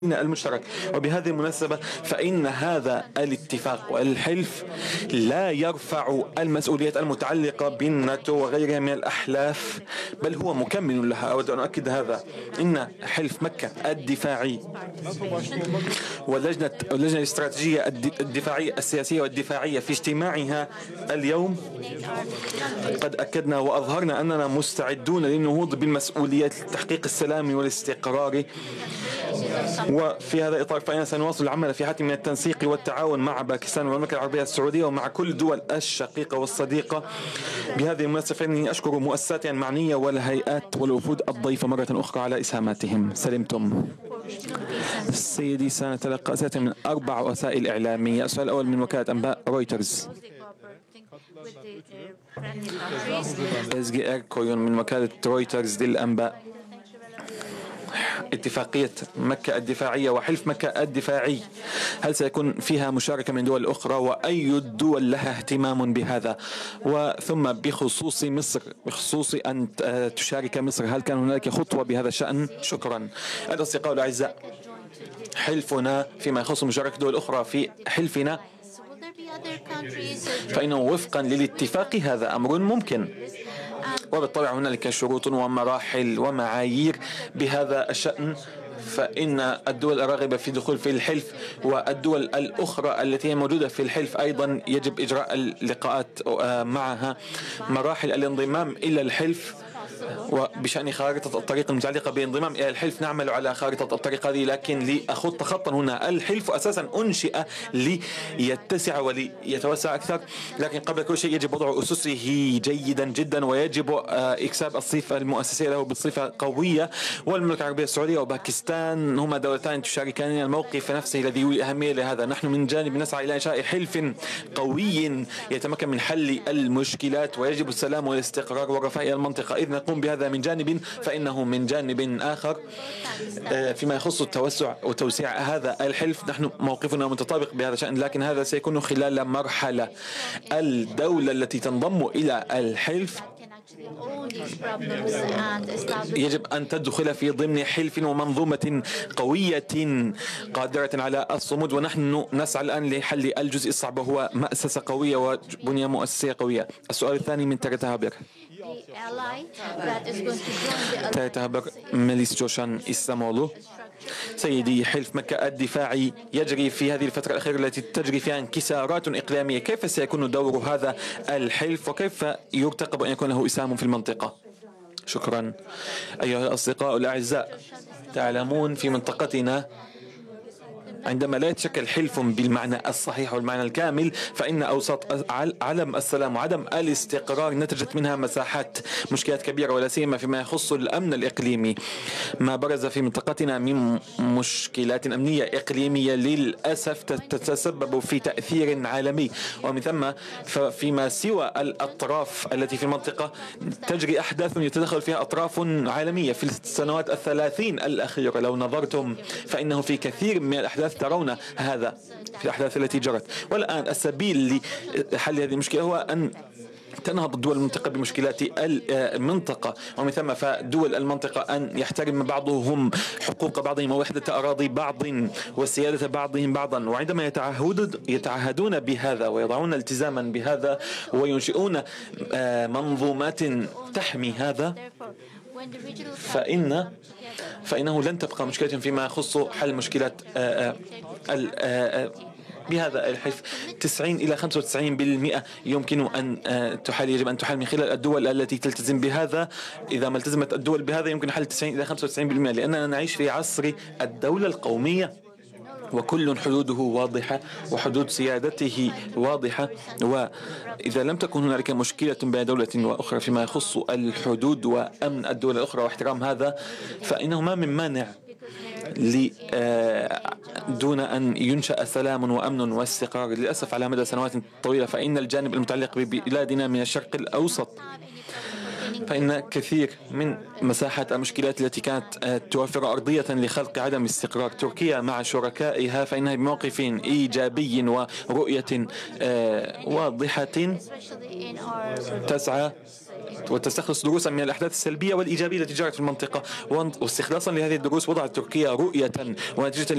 المشترك. وبهذه المناسبة فإن هذا الاتفاق والحلف لا يرفع المسؤوليات المتعلقة بالناتو وغيرها من الأحلاف، بل هو مكمل لها. أود أن أؤكد هذا. إن حلف مكة الدفاعي واللجنة الاستراتيجية الدفاعية السياسية والدفاعية في اجتماعها اليوم قد أكدنا وأظهرنا أننا مستعدون للنهوض بالمسؤوليات لتحقيق السلام والاستقرار. وفي هذا الإطار فإننا سنواصل العمل في حالة من التنسيق والتعاون مع باكستان والمملكة العربية السعودية ومع كل الدول الشقيقة والصديقة. بهذه المناسبة فإني أشكر مؤسساتي المعنية والهيئات والوفود الضيفة مرة أخرى على إسهاماتهم. سلمتم. سيدي، سنتلقى أسئلة من 4 وسائل إعلامية. السؤال الأول من وكالة أنباء رويترز. إزجي إيركويون من وكالة رويترز للأنباء. اتفاقية مكة الدفاعية وحلف مكة الدفاعي، هل سيكون فيها مشاركة من دول أخرى وأي الدول لها اهتمام بهذا؟ وثم بخصوص مصر، بخصوص أن تشارك مصر، هل كان هناك خطوة بهذا الشأن؟ شكرا. الأصدقاء الأعزاء، حلفنا فيما يخص مشاركة دول أخرى في حلفنا فإنه وفقا للاتفاق هذا أمر ممكن، وبالطبع هنالك شروط ومراحل ومعايير بهذا الشأن. فإن الدول الراغبة في الدخول في الحلف والدول الأخرى التي هي موجودة في الحلف أيضا يجب إجراء اللقاءات معها. مراحل الانضمام إلى الحلف وبشأن خارطة الطريق المتعلقة بانضمام إلى الحلف، نعمل على خارطة الطريق هذه، لكن لأخط خطا هنا. الحلف أساسا أنشئ ليتسع وليتوسع أكثر، لكن قبل كل شيء يجب وضع أسسه جيدا جدا، ويجب إكساب الصفة المؤسسية له بصفة قوية. والمملكة العربية السعودية وباكستان هما دولتان تشاركان الموقف نفسه الذي يولي أهمية لهذا. نحن من جانب نسعى إلى إنشاء حلف قوي يتمكن من حل المشكلات، ويجب السلام والاستقرار والرفاه إلى المنطقة. إذ نقوم بهذا من جانب فإنه من جانب آخر فيما يخص التوسع وتوسيع هذا الحلف نحن موقفنا متطابق بهذا الشأن، لكن هذا سيكون خلال مرحلة. الدولة التي تنضم إلى الحلف يجب أن تدخل في ضمن حلف ومنظومة قوية قادرة على الصمود، ونحن نسعى الآن لحل الجزء الصعب وهو مؤسسة قوية وبنية مؤسسية قوية. السؤال الثاني من تريتا هابر. تريتا هابر ميليس جوشان إستامولو. سيدي، حلف مكة الدفاعي يجري في هذه الفترة الأخيرة التي تجري فيها انكسارات إقليمية. كيف سيكون دور هذا الحلف وكيف يرتقب أن يكون له إسهام في المنطقة؟ شكرا. أيها الأصدقاء الأعزاء، تعلمون في منطقتنا عندما لا يتشكل حلف بالمعنى الصحيح والمعنى الكامل فإن أوساط عدم السلام وعدم الاستقرار نتجت منها مساحات مشكلات كبيرة، ولا سيما فيما يخص الأمن الإقليمي. ما برز في منطقتنا من مشكلات أمنية إقليمية للأسف تتسبب في تأثير عالمي، ومن ثم فيما سوى الأطراف التي في المنطقة تجري أحداث يتدخل فيها أطراف عالمية. في السنوات 30 الأخيرة لو نظرتم فإنه في كثير من الأحداث ترون هذا في الأحداث التي جرت. والآن السبيل لحل هذه المشكلة هو أن تنهض الدول المنطقة بمشكلات المنطقة، ومن ثم فدول المنطقة أن يحترم بعضهم حقوق بعضهم ووحدة أراضي بعض وسيادة بعضهم بعضا. وعندما يتعهدون بهذا ويضعون التزاما بهذا وينشئون منظومات تحمي هذا فإنه لن تبقى مشكلة فيما يخص حل مشكلات بهذا الحلف. 90 إلى 95% يمكن أن تحل، يجب أن تحل من خلال الدول التي تلتزم بهذا. إذا ما التزمت الدول بهذا يمكن حل 90 إلى 95%، لأننا نعيش في عصر الدولة القومية وكل حدوده واضحة وحدود سيادته واضحة. وإذا لم تكن هنالك مشكلة بين دولة وأخرى فيما يخص الحدود وأمن الدولة الأخرى واحترام هذا فإنه ما من مانع دون أن ينشأ سلام وأمن واستقرار. للأسف على مدى سنوات طويلة فإن الجانب المتعلق ببلادنا من الشرق الأوسط فإن كثير من مساحة المشكلات التي كانت توفر أرضية لخلق عدم استقرار. تركيا مع شركائها فإنها بموقف إيجابي ورؤية واضحة تسعى وتستخلص دروسا من الأحداث السلبية والإيجابية التي جرت في المنطقة، واستخلاصا لهذه الدروس وضعت تركيا رؤية ونتيجة